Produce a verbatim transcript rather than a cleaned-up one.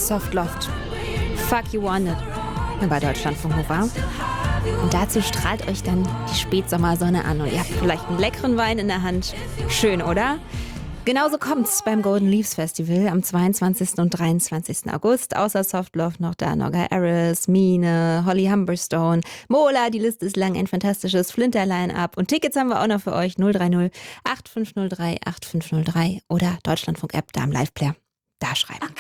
Soft Loft. Fuck You Wanted. Bei Deutschlandfunk Nova. Und dazu strahlt euch dann die Spätsommersonne an und ihr habt vielleicht einen leckeren Wein in der Hand. Schön, oder? Genauso kommt's beim Golden Leaves Festival am zweiundzwanzigsten und dreiundzwanzigsten August. Außer Soft Love noch da Noga Aris, Mine, Holly Humberstone, Mola, die Liste ist lang, ein fantastisches Flinter-Line-Up. Und Tickets haben wir auch noch für euch. null drei null acht fünf null drei acht fünf null drei oder Deutschlandfunk-App da im Live-Player. Da schreiben.